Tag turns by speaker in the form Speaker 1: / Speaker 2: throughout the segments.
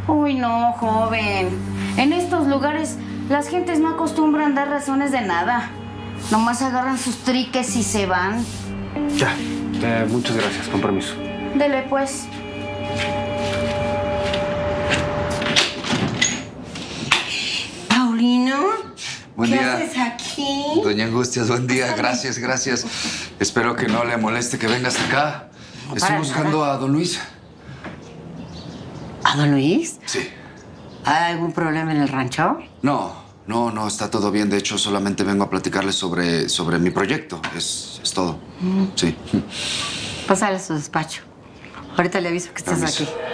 Speaker 1: Uy, no, joven. En estos lugares las gentes no acostumbran dar razones de nada. Nomás agarran sus triques y se van.
Speaker 2: Ya, muchas gracias, con permiso.
Speaker 1: Dele, pues.
Speaker 3: Paulino,
Speaker 4: Buen
Speaker 3: ¿qué
Speaker 4: día.
Speaker 3: haces aquí?
Speaker 4: Doña Angustias, buen día. Gracias, gracias. Espero que no le moleste que vengas acá. Estoy
Speaker 3: para
Speaker 4: buscando a don Luis.
Speaker 3: ¿A don Luis?
Speaker 4: Sí.
Speaker 3: ¿Hay algún problema en el rancho?
Speaker 4: No, está todo bien. De hecho, solamente vengo a platicarles sobre mi proyecto. Es todo. Sí.
Speaker 3: Pásale a su despacho. Ahorita le aviso que estás
Speaker 4: Permiso.
Speaker 3: aquí.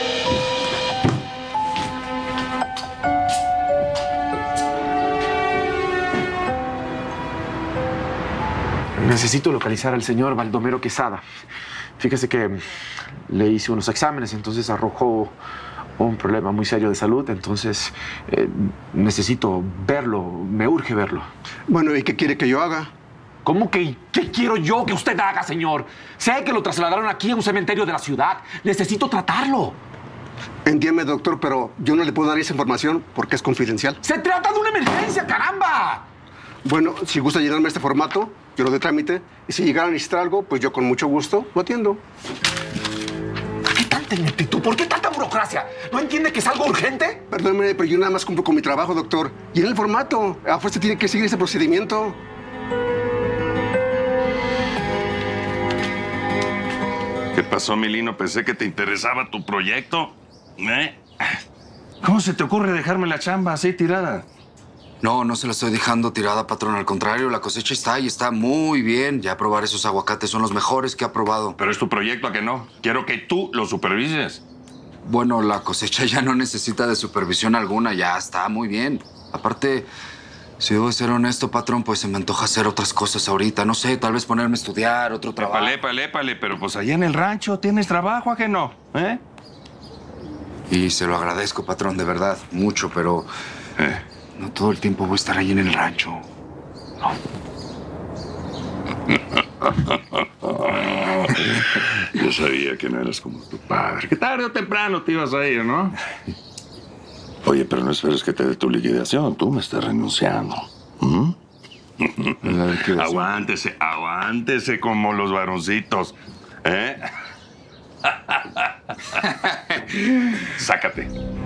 Speaker 2: Necesito localizar al señor Baldomero Quesada. Fíjese que le hice unos exámenes, entonces arrojó un problema muy serio de salud, entonces necesito verlo, me urge verlo.
Speaker 5: Bueno, ¿y qué quiere que yo haga?
Speaker 2: ¿Cómo que qué quiero yo que usted haga, señor? Sé que lo trasladaron aquí a un cementerio de la ciudad. Necesito tratarlo.
Speaker 5: Entiéndeme, doctor, pero yo no le puedo dar esa información porque es confidencial.
Speaker 2: ¡Se trata de una emergencia, caramba!
Speaker 5: Bueno, si gusta llenarme este formato, yo lo de trámite. Y si llegara a necesitar algo, pues yo con mucho gusto lo atiendo.
Speaker 2: ¿Por qué tanta ineptitud? ¿Por qué tanta burocracia? ¿No entiende que es algo urgente?
Speaker 5: Perdóneme, pero yo nada más cumplo con mi trabajo, doctor. Llena el formato. A fuerza tiene que seguir ese procedimiento.
Speaker 6: ¿Qué pasó, Milino? Pensé que te interesaba tu proyecto. ¿Cómo se te ocurre dejarme la chamba así tirada?
Speaker 4: No se la estoy dejando tirada, patrón. Al contrario, la cosecha está y está muy bien. Ya probar esos aguacates son los mejores que ha probado.
Speaker 6: Pero es tu proyecto, ¿a que no? Quiero que tú lo supervises.
Speaker 4: Bueno, la cosecha ya no necesita de supervisión alguna. Ya está muy bien. Aparte, si debo ser honesto, patrón, pues se me antoja hacer otras cosas ahorita. No sé, tal vez ponerme a estudiar, otro trabajo.
Speaker 6: Épale, pero pues allá en el rancho tienes trabajo, ¿a que no?
Speaker 4: Y se lo agradezco, patrón, de verdad, mucho, pero no todo el tiempo voy a estar ahí en el rancho.
Speaker 6: Yo sabía que no eras como tu padre. Que tarde o temprano te ibas a ir, ¿no? Oye, pero no esperes que te dé tu liquidación. Tú me estás renunciando.
Speaker 4: La liquidación.
Speaker 6: Aguántese como los varoncitos. Sácate.